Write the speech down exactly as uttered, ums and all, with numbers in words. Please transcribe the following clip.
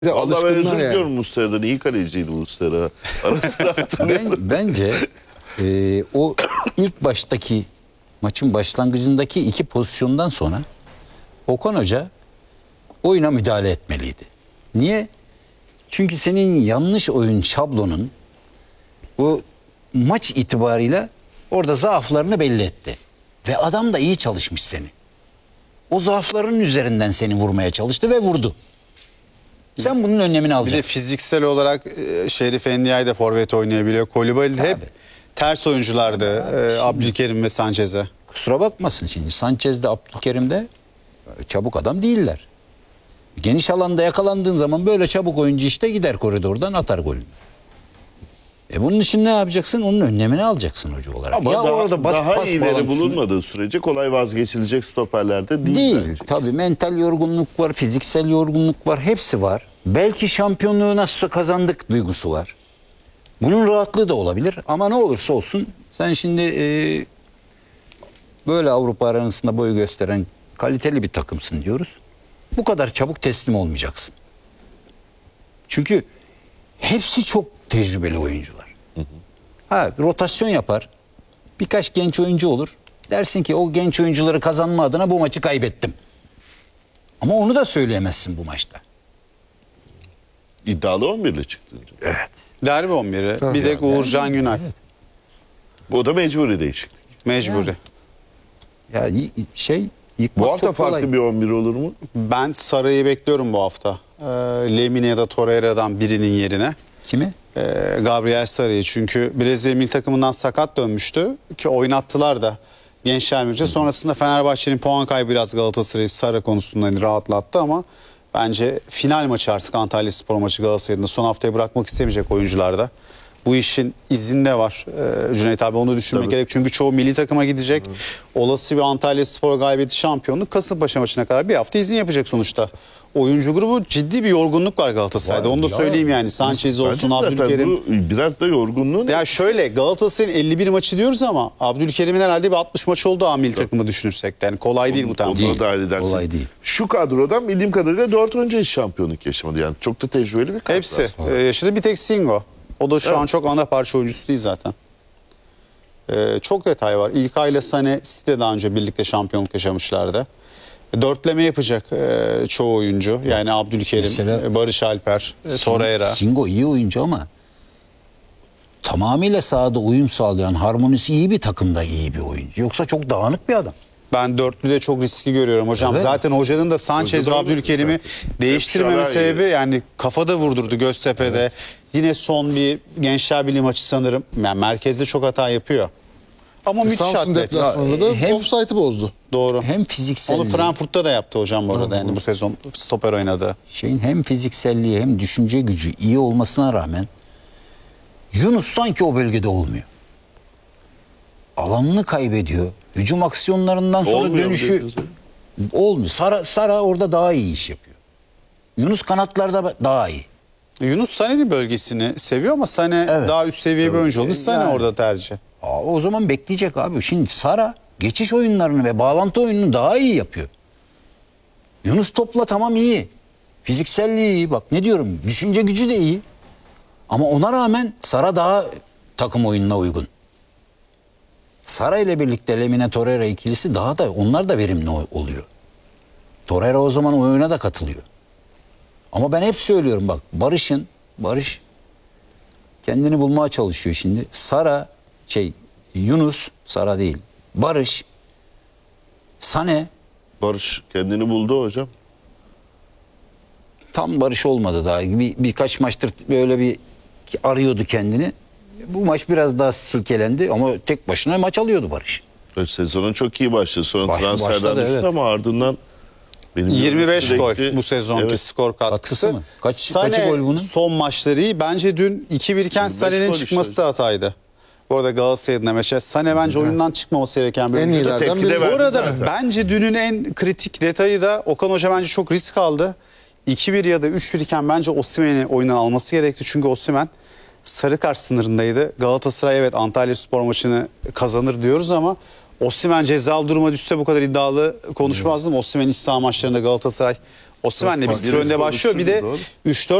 Allah ben özür yani. diliyorum Muslera'dan. İyi kaleciydi Muslera. Arasına Ben, bence e, o ilk baştaki maçın başlangıcındaki iki pozisyondan sonra Okan Hoca oyuna müdahale etmeliydi. Niye? Çünkü senin yanlış oyun şablonun bu maç itibarıyla orada zaaflarını belli etti. Ve adam da iyi çalışmış seni. O zaafların üzerinden seni vurmaya çalıştı ve vurdu. Sen bunun önlemini Bir alacaksın. de fiziksel olarak e, Şerif Endiay da forvet oynayabiliyor. Koulibaly de hep ters oyunculardı. E, Abdülkerim ve Sanchez'e. Kusura bakmasın şimdi. Sanchez'de, Abdülkerim'de çabuk adam değiller. Geniş alanda yakalandığın zaman böyle çabuk oyuncu işte gider koridordan atar golünü. E bunun için ne yapacaksın? Onun önlemini alacaksın hoca olarak. Ama ya daha, orada bas, daha pas ileri bağlantısını- bulunmadığı sürece kolay vazgeçilecek stoperlerde değil. Değil. bence. Tabii mental yorgunluk var, fiziksel yorgunluk var. Hepsi var. Belki şampiyonluğu nasıl kazandık duygusu var. Bunun rahatlığı da olabilir. Ama ne olursa olsun sen şimdi e, böyle Avrupa arenasında boy gösteren kaliteli bir takımsın diyoruz. Bu kadar çabuk teslim olmayacaksın. Çünkü hepsi çok tecrübeli oyuncular. Hı hı. Ha, rotasyon yapar. Birkaç genç oyuncu olur. Dersin ki o genç oyuncuları kazanma adına bu maçı kaybettim. Ama onu da söyleyemezsin bu maçta. İddialı on birle çıktı. Evet. Derbi on biri. Tabii Bir tek yani. Uğurcan Günay. Evet. Bu da mecburi değişiklik. Mecburi. Ya y- şey yıkmak Bu hafta çok kolay. farklı bir on bir olur mu? Ben Saray'ı bekliyorum bu hafta. E, Lemine ya da Torreira'dan birinin yerine. Kimi? E, Gabriel Saray'ı. Çünkü Brezilya milli takımından sakat dönmüştü. Ki oynattılar da Gençler Birliği. Sonrasında Fenerbahçe'nin puan kaybı biraz Galatasaray'ı Sarı konusunda hani rahatlattı ama bence final maçı artık Antalyaspor maçı Galatasaray'ın da son haftaya bırakmak istemeyecek oyuncular da. Bu işin izinde var. Ee, Cüneyt abi onu düşünmek Tabii. gerek. Çünkü çoğu milli takıma gidecek. Hı. Olası bir Antalyaspor galibiyeti şampiyonluk Kasımpaşa maçına kadar bir hafta izin yapacak sonuçta. Oyuncu grubu ciddi bir yorgunluk var Galatasaray'da. Var Onu da ya. söyleyeyim yani. Sanchez Bence olsun, zaten Abdülkerim. bu biraz da yorgunluğun. Ya şöyle Galatasaray'ın elli bir maçı diyoruz ama Abdülkerim'in herhalde bir altmış maç oldu A milli takımı düşünürsek de. Yani kolay değil bu tam. Onu da dahil edersin. Kolay değil. Şu kadrodan bildiğim kadarıyla dört önce hiç şampiyonluk yaşamadı. Yani çok da tecrübeli bir kadro Hepsi. aslında. Ee, yaşadı bir tek Singo. O da şu Evet. an çok ana parça oyuncusu değil zaten. Ee, çok detay var. İlkay ile Sané City'de daha önce birlikte şampiyonluk yaşamışlardı. Dörtleme yapacak e, çoğu oyuncu. Yani Abdülkerim, Mesela- e, Barış Alper, e, Torreira. Singo iyi oyuncu ama tamamıyla sahada uyum sağlayan, harmonisi iyi bir takımda iyi bir oyuncu. Yoksa çok dağınık bir adam. Ben dörtlüde çok riskli görüyorum hocam. Evet. Zaten hocanın da Sanchez ve Hoca da Abdülkerim'i zaten. değiştirmeme Hep Şaray sebebi gibi. yani kafada vurdurdu Göztepe'de. Evet. Yine son bir Gençler Birliği maçı sanırım. Yani merkezde çok hata yapıyor. Ama müthiş Samsun atlet. deplasmanında da Hem- offside'ı bozdu. Doğru. Hem fiziksel Onu Frankfurt'ta da yaptı hocam bu arada. Yani bu sezon stoper oynadı. şeyin hem fizikselliği hem düşünce gücü iyi olmasına rağmen Yunus sanki o bölgede olmuyor. Alanını kaybediyor. Hücum aksiyonlarından sonra Olmuyor mu dönüşü diyorsunuz? olmuyor. Sara, Sara orada daha iyi iş yapıyor. Yunus kanatlarda daha iyi. Yunus Sané'nin bölgesini seviyor ama Sané Evet. daha üst seviye bir oyuncu oldu. Sané Yani. orada tercih. Aa, o zaman bekleyecek abi. Şimdi Sara geçiş oyunlarını ve bağlantı oyununu daha iyi yapıyor. Yunus topla tamam iyi. Fizikselliği iyi. Bak ne diyorum, düşünce gücü de iyi. Ama ona rağmen Sara daha takım oyununa uygun. Sara ile birlikte Lemine Torreira ikilisi daha da onlar da verimli o- oluyor. Torreira o zaman oyuna da katılıyor. Ama ben hep söylüyorum bak Barış'ın Barış kendini bulmaya çalışıyor şimdi. Sara şey Yunus Sara değil. Barış Sané Barış kendini buldu hocam. tam Barış olmadı daha. Bir, birkaç maçtır böyle bir arıyordu kendini. Bu maç biraz daha silkelendi ama tek başına maç alıyordu Barış. Ve sezonun çok iyi başladı. Sonra Baş- transferden başladı, düştü evet. ama ardından benim yirmi beş sürekli- gol bu sezonki Evet. skor katkısı. Katkısı mı? Kaç- Sané kaçı gol bunun? son maçları iyi. Bence dün iki bir iken yirmi beş Sané'nin gol çıkması işte. da hataydı. Bu arada Galatasaray'ın da mesela Sané bence oyundan çıkmaması gereken bir En oyuncu. iyilerden tepki de biri. verdi Bu arada zaten. bence dünün en kritik detayı da Okan Hoca bence çok risk aldı. iki bir ya da üç bir iken bence Osimhen'i oyundan alması gerekti. Çünkü Osimhen sarı kart sınırındaydı. Galatasaray evet Antalyaspor maçını kazanır diyoruz ama Osimhen cezalı duruma düşse bu kadar iddialı konuşmazdım. Osimhen iç saha maçlarında Galatasaray Osimhen de bir Çok sıfır farklı. önde başlıyor. Bir de Doğru. üç dört